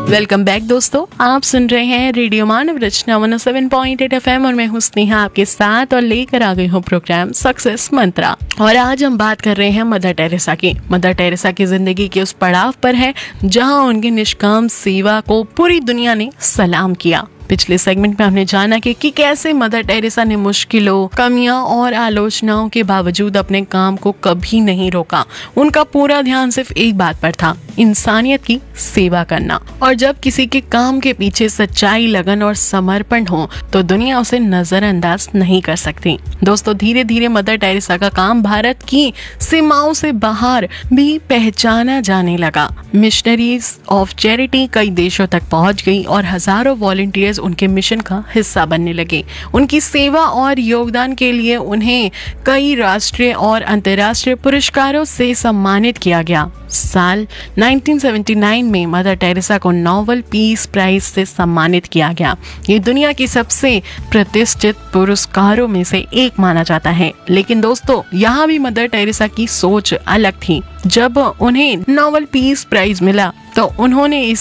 Welcome back दोस्तों, आप सुन रहे हैं रेडियो मानव रचना 107.8 FM और मैं हूं स्नेहा आपके साथ और लेकर आ गई हूं प्रोग्राम सक्सेस मंत्रा। और आज हम बात कर रहे हैं मदर टेरेसा की। मदर टेरेसा की जिंदगी के उस पड़ाव पर है जहां उनकी निष्काम सेवा को पूरी दुनिया ने सलाम किया। पिछले सेगमेंट में हमने जाना कि कैसे मदर टेरेसा ने मुश्किलों, कमियां और आलोचनाओं के बावजूद अपने काम को कभी नहीं रोका। उनका पूरा ध्यान सिर्फ एक बात पर था, इंसानियत की सेवा करना। और जब किसी के काम के पीछे सच्चाई, लगन और समर्पण हो तो दुनिया उसे नजरअंदाज नहीं कर सकती। दोस्तों, धीरे धीरे मदर टेरेसा का काम भारत की सीमाओं से बाहर भी पहचाना जाने लगा। मिशनरीज ऑफ चैरिटी कई देशों तक पहुंच गई और हजारों वॉलंटियर्स उनके मिशन का हिस्सा बनने लगे। उनकी सेवा और योगदान के लिए उन्हें कई राष्ट्रीय और अंतर्राष्ट्रीय पुरस्कारों से सम्मानित किया गया। साल 1979 में मदर टेरेसा को नोबेल पीस प्राइज से सम्मानित किया गया। ये दुनिया की सबसे प्रतिष्ठित पुरस्कारों में से एक माना जाता है। लेकिन दोस्तों, यहाँ भी मदर टेरेसा की सोच अलग थी। जब उन्हें नोबेल पीस प्राइज मिला तो उन्होंने इस